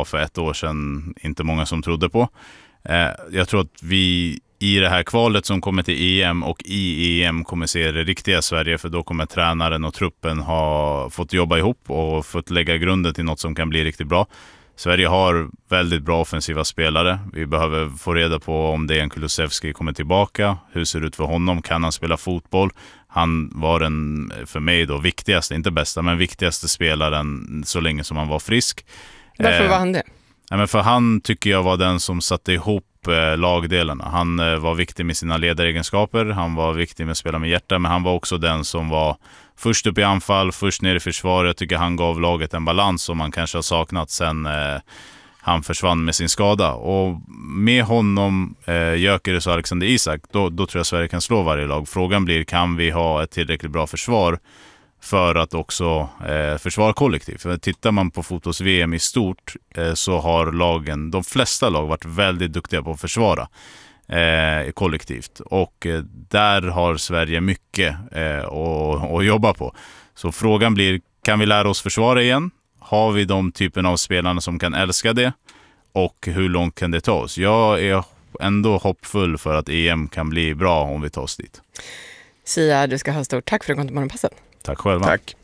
var för 1 år sedan inte många som trodde på. Jag tror att vi i det här kvalet som kommer till EM och i EM kommer se det riktiga Sverige, för då kommer tränaren och truppen ha fått jobba ihop och fått lägga grunden till något som kan bli riktigt bra. Sverige har väldigt bra offensiva spelare. Vi behöver få reda på om Dejan Kulusevski kommer tillbaka. Hur ser det ut för honom? Kan han spela fotboll? Han var den, för mig då, viktigaste, inte bästa, men viktigaste spelaren så länge som han var frisk. Varför var han det? Men för han tycker jag var den som satte ihop lagdelarna. Han var viktig med sina ledaregenskaper, han var viktig med att spela med hjärta, men han var också den som var först upp i anfall, först ner i försvar. Jag tycker han gav laget en balans som man kanske har saknat sen han försvann med sin skada. Och med honom, Gyökeres och Alexander Isak, då tror jag Sverige kan slå varje lag. Frågan blir, kan vi ha ett tillräckligt bra försvar för att också försvara kollektivt? För tittar man på fotbolls-VM i stort så har de flesta lag varit väldigt duktiga på att försvara kollektivt. Och där har Sverige mycket att jobba på. Så frågan blir, kan vi lära oss försvara igen? Har vi de typen av spelarna som kan älska det? Och hur långt kan det ta oss? Jag är ändå hoppfull för att EM kan bli bra om vi tar oss dit. Sia, du ska ha stort tack för att du kom till Morgonpasset. Tack själva. Tack.